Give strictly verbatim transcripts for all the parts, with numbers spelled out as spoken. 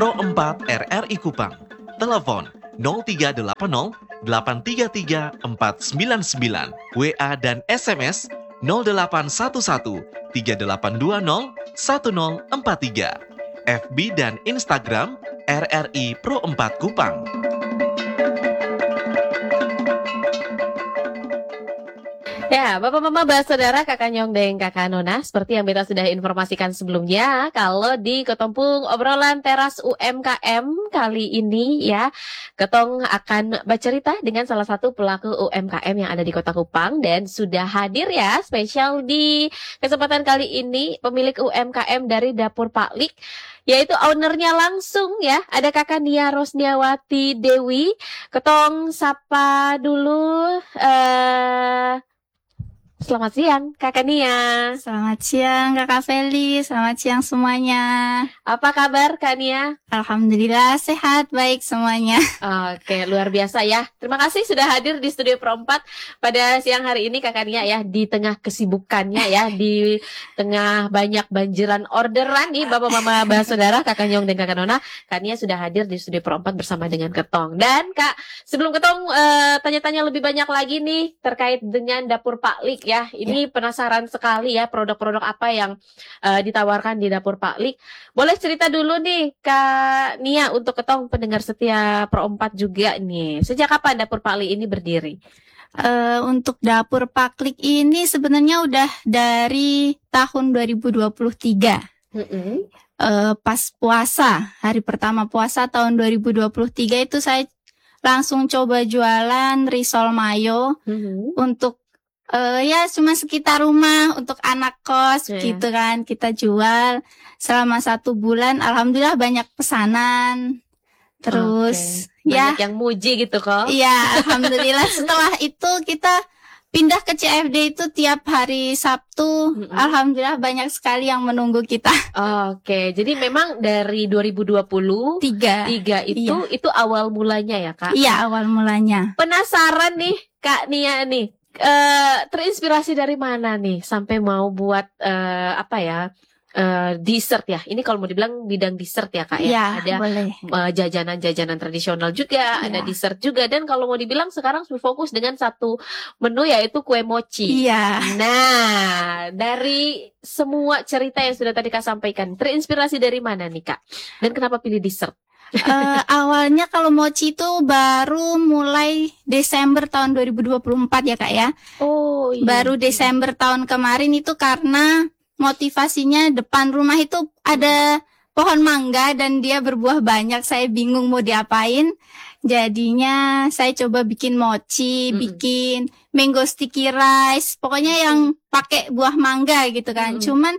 Pro empat R R I Kupang. Telepon nol tiga delapan nol delapan tiga tiga empat sembilan sembilan. W A dan S M S nol delapan satu satu tiga delapan dua nol satu nol empat tiga. F B dan Instagram R R I Pro empat Kupang. Ya, Bapak Mama, Mbak Saudara, Kakak Nyong dan Kakak Nona, seperti yang Beta sudah informasikan sebelumnya, kalau di Ketompung obrolan teras U M K M kali ini ya, Ketong akan bercerita dengan salah satu pelaku U M K M yang ada di Kota Kupang dan sudah hadir ya, spesial di kesempatan kali ini pemilik U M K M dari Dapur Pak Lik, yaitu ownernya langsung ya, ada Kakak Nia Rosniawati Dewi. Ketong sapa dulu. eh Selamat siang, Kakak Nia. Selamat siang, Kakak Feli. Selamat siang semuanya. Apa kabar, Kak Nia? Alhamdulillah, sehat, baik semuanya. Oke, luar biasa ya. Terima kasih sudah hadir di Studio Pro empat pada siang hari ini, Kakak Nia ya. Di tengah kesibukannya ya, di tengah banyak banjiran orderan nih, Bapak, Mama, Mbak Saudara, Kakak Nyong dan Kakak Nona. Kak Nia sudah hadir di Studio Pro empat bersama dengan Ketong. Dan Kak, sebelum Ketong uh, tanya-tanya lebih banyak lagi nih terkait dengan Dapur Pak Lik ya. Ya, ini ya. Penasaran sekali ya produk-produk apa yang uh, ditawarkan di Dapur Pak Lik. Boleh cerita dulu nih Kak Nia untuk Ketong pendengar setia Pro empat juga nih. Sejak kapan Dapur Pak Lik ini berdiri? Uh, untuk Dapur Pak Lik ini sebenarnya udah dari tahun dua ribu dua puluh tiga. Mm-hmm. uh, pas puasa, hari pertama puasa tahun dua ribu dua puluh tiga itu saya langsung coba jualan risol mayo mm-hmm. untuk Uh, ya cuma sekitar rumah untuk anak kos yeah. gitu kan, kita jual selama satu bulan. Alhamdulillah banyak pesanan. Terus okay. banyak ya yang muji gitu kok. Iya, alhamdulillah. Setelah itu kita pindah ke C F D itu tiap hari Sabtu. Mm-hmm. Alhamdulillah banyak sekali yang menunggu kita. Oke, okay. Jadi memang dari dua ribu dua puluh tiga itu iya. itu awal mulanya ya Kak? Iya, awal mulanya. Penasaran nih Kak Nia nih. Uh, terinspirasi dari mana nih sampai mau buat uh, apa ya uh, dessert ya? Ini kalau mau dibilang bidang dessert ya Kak ya? Ya ada uh, jajanan-jajanan tradisional juga, ya. Ada dessert juga, dan kalau mau dibilang sekarang fokus dengan satu menu yaitu kue mochi. Iya. Nah, dari semua cerita yang sudah tadi Kak sampaikan, terinspirasi dari mana nih Kak? Dan kenapa pilih dessert? uh, awalnya kalau mochi itu baru mulai Desember tahun dua ribu dua puluh empat ya Kak ya. Oh iya. Baru Desember tahun kemarin itu karena motivasinya depan rumah itu ada pohon mangga dan dia berbuah banyak. Saya bingung mau diapain. Jadinya saya coba bikin mochi, mm-hmm. bikin mango sticky rice. Pokoknya yang pakai buah mangga gitu kan. Mm-hmm. Cuman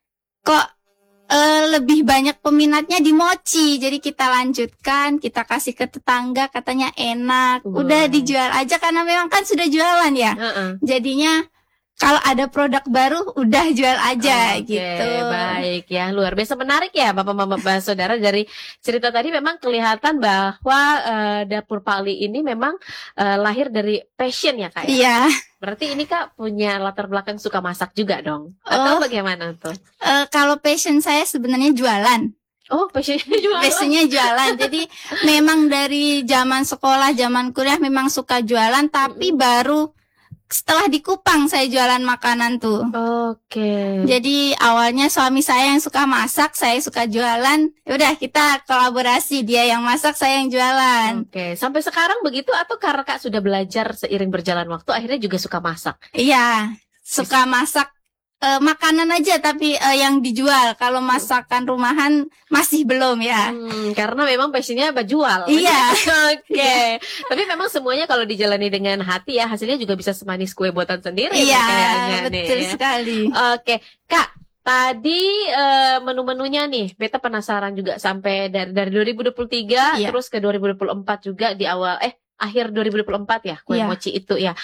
kok Uh, lebih banyak peminatnya di mochi, jadi kita lanjutkan, kita kasih ke tetangga, katanya enak, wow. Udah dijual aja karena memang kan sudah jualan ya, uh-uh. Jadinya kalau ada produk baru udah jual aja. Okay, gitu. Baik ya, luar biasa menarik ya Bapak Mama Mbak Saudara. Dari cerita tadi memang kelihatan bahwa uh, Dapur Pak Lik ini memang uh, lahir dari passion ya Kak ya? Iya. Berarti ini Kak punya latar belakang suka masak juga dong? Atau oh, bagaimana tuh? Uh, kalau passion saya sebenarnya jualan. Oh, passionnya jualan. Passionnya jualan. Jadi memang dari zaman sekolah, zaman kuliah memang suka jualan, tapi mm-hmm. baru setelah di Kupang saya jualan makanan tuh. Oke. Okay. Jadi awalnya suami saya yang suka masak, saya suka jualan. Udah kita kolaborasi, dia yang masak, saya yang jualan. Oke. Okay. Sampai sekarang begitu atau karena Kak sudah belajar seiring berjalan waktu akhirnya juga suka masak? Iya, suka masak. Uh, makanan aja tapi uh, yang dijual. Kalau masakan rumahan masih belum ya. Hmm, karena memang passionnya berjual. Iya. Oke. Okay. Tapi memang semuanya kalau dijalani dengan hati ya hasilnya juga bisa semanis kue buatan sendiri. Iya, betul nih, sekali. Oke, okay. Kak. Tadi uh, menu-menunya nih, Beta penasaran juga sampai dari dari dua ribu dua puluh tiga iya. Terus ke dua ribu dua puluh empat juga di awal eh akhir dua ribu dua puluh empat ya kue iya. mochi itu ya.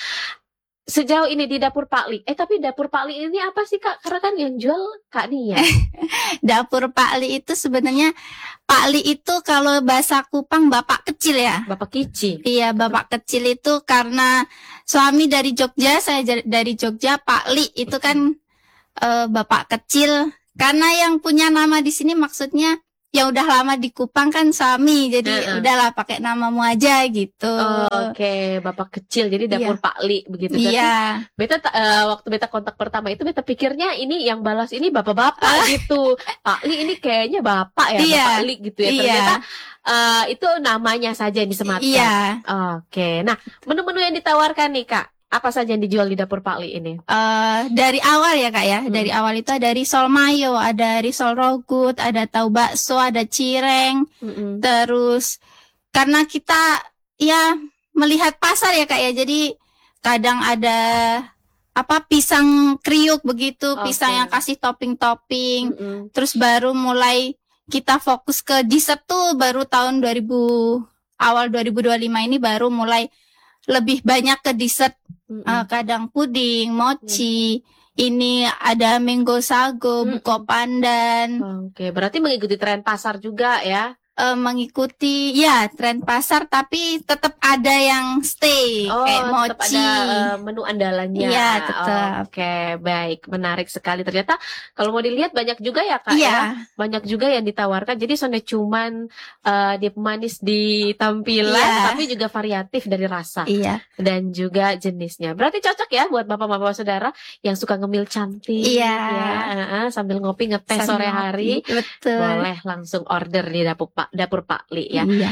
Sejauh ini di Dapur Pak Lik, eh tapi Dapur Pak Lik ini apa sih Kak? Karena kan yang jual Kak Nia. Dapur Pak Lik itu sebenarnya, Pak Lik itu kalau bahasa Kupang bapak kecil ya. Bapak Kici. Iya, bapak kecil itu karena suami dari Jogja, saya dari Jogja. Pak Lik itu kan uh, bapak kecil. Karena yang punya nama di sini maksudnya yang udah lama di Kupang kan suami, jadi Heeh. udahlah pakai namamu aja gitu. Oke, bapak kecil jadi dapur Iya. Pak Li begitu. Berarti Iya. Beta ta- eh, waktu beta kontak pertama itu beta pikirnya ini yang balas ini bapak-bapak gitu. Pak Li ini kayaknya bapak ya, Iya. Bapak Li gitu ya. Iya. Ternyata eh, itu namanya saja yang disematkan. Iya. Oke. Nah, menu-menu yang ditawarkan nih, Kak. Apa saja yang dijual di dapur Pak Li ini? Eh, dari awal ya Kak ya, Hmm. dari awal itu ada risol mayo, ada risol rogut, ada tahu bakso, ada cireng, Mm-mm. terus karena kita ya melihat pasar ya Kak ya, jadi kadang ada apa pisang kriuk begitu, Oke. pisang yang kasih topping-topping, Mm-mm. terus baru mulai kita fokus ke dessert tuh baru tahun dua ribu awal dua ribu dua puluh lima ini baru mulai lebih banyak ke dessert. Mm-mm. Uh, kadang puding, mochi, ini ada mango sago, Mm-mm. buko pandan, Oke, berarti mengikuti tren pasar juga ya. uh, mengikuti ya tren pasar tapi tetap ada yang stay Oh, kayak tetap mochi. ada eh, menu andalannya. Iya, tetap. Oke, baik, menarik sekali. Ternyata kalau mau dilihat banyak juga ya, Kak ya. Iya, Banyak juga yang ditawarkan. Jadi sonde cuman eh, dia manis di tampilan, Iya. tapi juga variatif dari rasa iya, dan juga jenisnya. Berarti cocok ya buat bapak-bapak saudara yang suka ngemil cantik, Iya. ya, eh, eh, sambil ngopi ngeteh sambil sore hari. ngopi. Betul. Boleh langsung order di dapur Pak dapur Pak Li ya. Iya.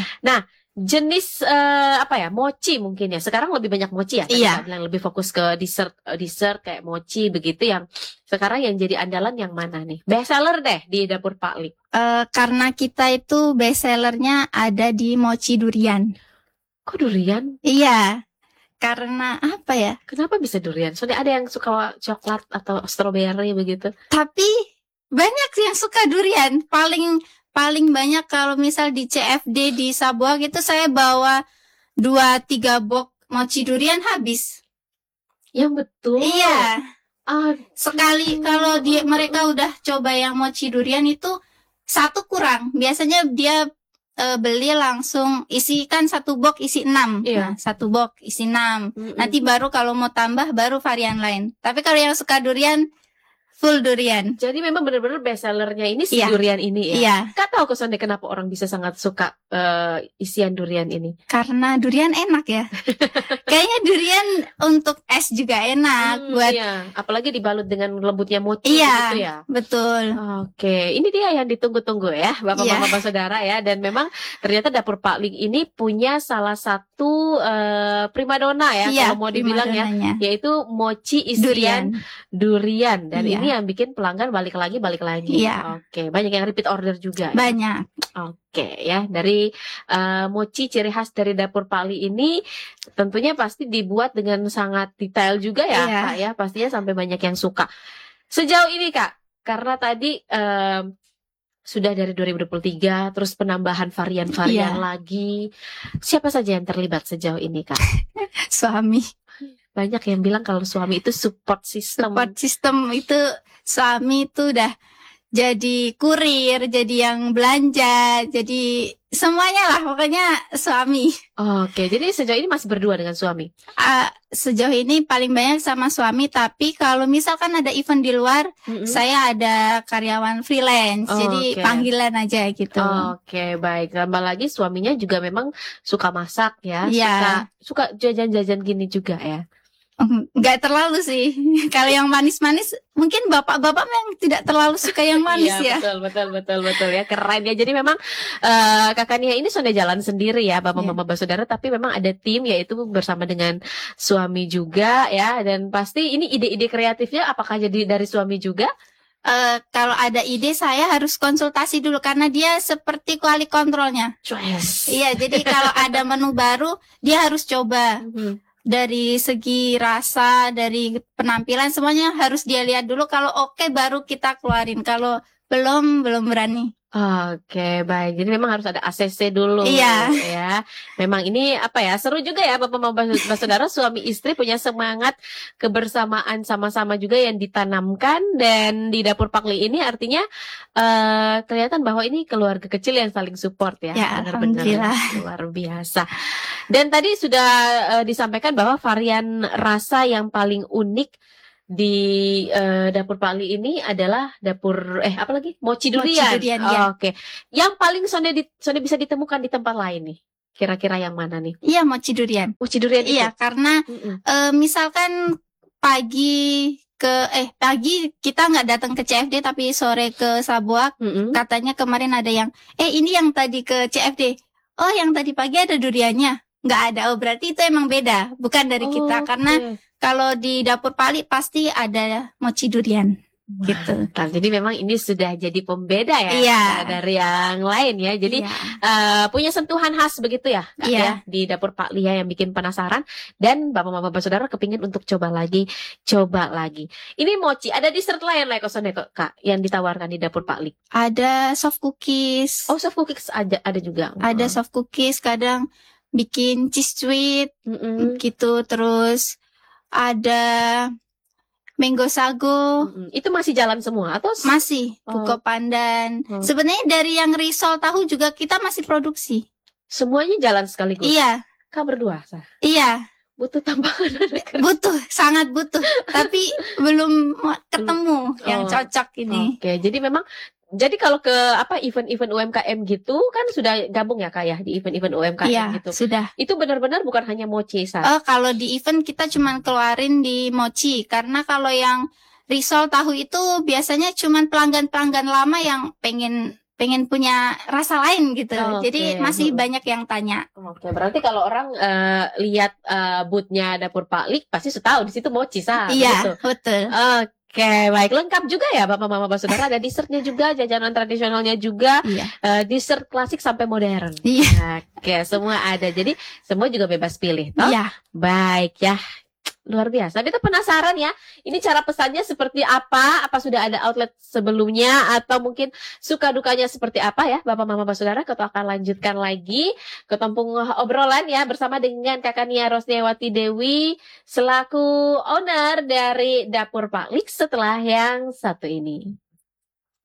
Jenis eh, apa ya, mochi mungkin ya. Sekarang lebih banyak mochi ya. Tadi Iya. Kak bilang lebih fokus ke dessert eh, dessert kayak mochi begitu. Yang sekarang yang jadi andalan yang mana nih? Best seller deh di dapur Pak Li. Eh, karena kita itu best sellernya ada di mochi durian. Kok durian? Iya, karena apa ya? Kenapa bisa durian? Soalnya ada yang suka coklat atau strawberry begitu. Tapi banyak yang suka durian. Paling paling banyak kalau misal di C F D di Sabuang itu saya bawa dua tiga box mochi durian habis. Yang betul. Iya. Ah, Sekali kalau dia mereka udah coba yang mochi durian itu satu kurang. Biasanya dia eh, beli langsung isi kan satu box isi enam. Iya. Nah, satu box isi enam. mm-mm. Nanti baru kalau mau tambah baru varian lain. Tapi kalau yang suka durian full durian. Jadi memang benar-benar best sellernya ini si Iya. durian ini ya. Iya, Kak tahu kesannya kenapa orang bisa sangat suka eh, isian durian ini? karena durian enak ya. Kayaknya durian untuk es juga enak Hmm, buat iya. Apalagi dibalut dengan lembutnya mochi Iya. gitu ya. betul. Oke, ini dia yang ditunggu-tunggu ya, bapak-bapak bapak saudara ya. Dan memang ternyata dapur Pak Ling ini punya salah satu eh, primadona ya, Iya, kalau mau dibilang ya, primadonanya. yaitu mochi isian Durian. durian. Dan Iya. ini yang bikin pelanggan balik lagi, balik lagi. Iya. Oke, banyak yang repeat order juga. ya. Banyak. Oke ya, dari eh, mochi ciri khas dari dapur Pak Li ini tentunya pasti dibuat dengan sangat detail juga ya, Iya. Kak ya. Pastinya sampai banyak yang suka. Sejauh ini Kak, karena tadi em, sudah dari dua ribu dua puluh tiga, terus penambahan varian-varian Iya. lagi. Siapa saja yang terlibat sejauh ini Kak? Suami. Banyak yang bilang kalau suami itu support system. Support system itu suami itu udah jadi kurir, jadi yang belanja, jadi semuanya lah pokoknya suami. Oke, jadi sejauh ini masih berdua dengan suami. Ah, sejauh ini paling banyak sama suami, tapi kalau misalkan ada event di luar, Mm-mm. saya ada karyawan freelance, Oh, jadi oke. panggilan aja gitu. Oke, baik. Tambah lagi suaminya juga memang suka masak ya, Iya. suka suka jajan-jajan gini juga ya. Nggak terlalu sih. Kalau yang manis-manis, mungkin bapak-bapak yang tidak terlalu suka yang manis Iya, ya. betul, betul, betul, betul ya. Keren ya. Jadi memang eh Kakak Nia ini sudah jalan sendiri ya, Bapak Iya. Mama Saudara, tapi memang ada tim yaitu bersama dengan suami juga ya. Dan pasti ini ide-ide kreatifnya apakah jadi dari suami juga? Eh, kalau ada ide saya harus konsultasi dulu karena dia seperti quality controlnya. Choice. Iya, jadi kalau ada menu baru dia harus coba. Mhm. Dari segi rasa, dari penampilan semuanya harus dia lihat dulu. Kalau oke baru kita keluarin. Kalau belum belum berani. Oke, baik. Jadi memang harus ada A C C dulu. Iya. Ya. Memang ini apa ya, seru juga ya Bapak Mama Saudara, suami istri punya semangat kebersamaan sama-sama juga yang ditanamkan. Dan di dapur Pak Li ini artinya eh kelihatan bahwa ini keluarga kecil yang saling support ya. Ya, Benar-benar alhamdulillah. luar biasa. Dan tadi sudah eh, disampaikan bahwa varian rasa yang paling unik di eh, dapur Pak Ali ini adalah dapur eh apa lagi? Mochi Mochi durian. durian, Oh, ya. Oke. Yang paling Sonde di, Sonde bisa ditemukan di tempat lain nih. Kira-kira yang mana nih? Iya, mochi durian. Mochi durian itu. Iya, karena Mm-mm. eh, misalkan pagi ke eh pagi kita nggak datang ke C F D tapi sore ke Sabuak, Mm-mm. katanya kemarin ada yang eh ini yang tadi ke C F D. Oh, yang tadi pagi ada duriannya. Nggak ada. Oh, berarti itu emang beda, bukan dari kita. Oh, Karena oke. kalau di dapur Pali pasti ada mochi durian gitu. Nah, jadi memang ini sudah jadi pembeda ya Iya. dari yang lain ya. Jadi Iya. eh, punya sentuhan khas begitu ya, Kak, Iya. ya di dapur Pak Lia yang bikin penasaran dan bapak-bapak bapak saudara kepingin untuk coba lagi, coba lagi. Ini mochi, ada dessert lain lah kosone Kak yang ditawarkan di dapur Pak Li. Ada soft cookies. Oh, soft cookies ada ada juga. Ada soft cookies, kadang bikin cheese sweet Mm-mm. gitu. Terus ada mango sago. Mm-mm. Itu masih jalan semua atau s- Masih Oh. buko pandan. Oh. Sebenarnya dari yang risol tahu juga kita masih produksi. semuanya jalan sekaligus? Iya, Kak berdua, Sah. iya, Butuh tambahan anak kerja. butuh, sangat butuh. Tapi belum mo- ketemu yang Oh. cocok ini. Oke, jadi memang jadi kalau ke apa event-event U M K M gitu kan sudah gabung ya Kak ya di event-event U M K M Iya, gitu. sudah. Itu benar-benar bukan hanya mochi, Sah. Eh, kalau di event kita cuman keluarin di mochi, karena kalau yang risol tahu itu biasanya cuman pelanggan-pelanggan lama yang pengen pengen punya rasa lain gitu. Oh, oke. Jadi masih Mm-mm. banyak yang tanya. Oke, berarti kalau orang eh, lihat eh, booth-nya dapur Pak Lik pasti sudah tahu di situ mochi, Sah. Iya, Begitu. betul. Oke, baik, lengkap juga ya Bapak Mama Bapak Saudara, ada dessertnya juga, jajanan tradisionalnya juga, Iya. eh, dessert klasik sampai modern. Iya. Oke, semua ada. Jadi semua juga bebas pilih, toh? Iya. Baik ya. Luar biasa. Kita penasaran ya. Ini cara pesannya seperti apa? Apa sudah ada outlet sebelumnya atau mungkin suka dukanya seperti apa ya, Bapak Mama Bapak Saudara? Kita akan lanjutkan lagi ketempung obrolan ya bersama dengan Kakak Nia Rosniawati Dewi selaku owner dari Dapur Pak Lik setelah yang satu ini.